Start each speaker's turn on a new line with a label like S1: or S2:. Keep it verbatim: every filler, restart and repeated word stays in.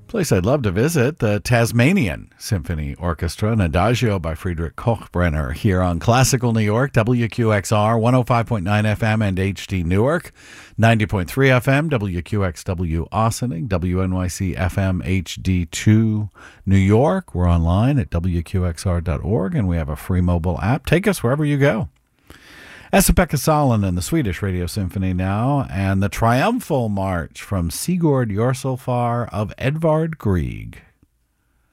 S1: Place I'd love to visit, the Tasmanian Symphony Orchestra, an adagio by Friedrich Kochbrenner here on Classical New York, W Q X R, one oh five point nine F M and H D Newark, ninety point three F M, W Q X W Ossining, W N Y C F M H D two New York. We're online at W Q X R dot org, and we have a free mobile app. Take us wherever you go. Esa-Pekka Salonen and the Swedish Radio Symphony now, and the Triumphal March from Sigurd Jorsalfar of Edvard Grieg.